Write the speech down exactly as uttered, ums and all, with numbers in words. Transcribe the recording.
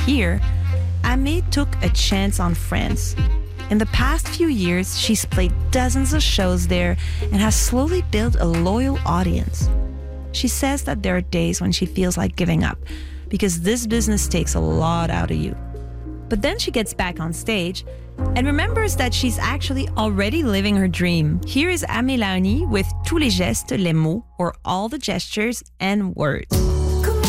year, Aimée took a chance on France. In the past few years, she's played dozens of shows there and has slowly built a loyal audience. She says that there are days when she feels like giving up because this business takes a lot out of you. But then she gets back on stage and remembers that she's actually already living her dream. Here is Aimée Laoni with Tous les gestes, les mots, or all the gestures and words.